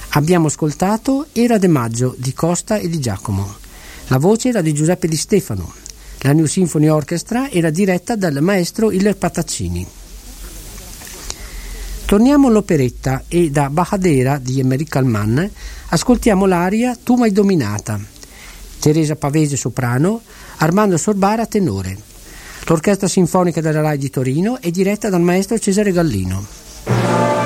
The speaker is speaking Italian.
Abbiamo ascoltato Era de Maggio di Costa e di Giacomo. La voce era di Giuseppe Di Stefano. La New Symphony Orchestra era diretta dal maestro Iller Pataccini. Torniamo all'operetta e da Bahadera di Émeric Calman ascoltiamo l'aria Tu m'hai dominata. Teresa Pavese soprano, Armando Sorbara tenore. L'Orchestra Sinfonica della RAI di Torino è diretta dal maestro Cesare Gallino.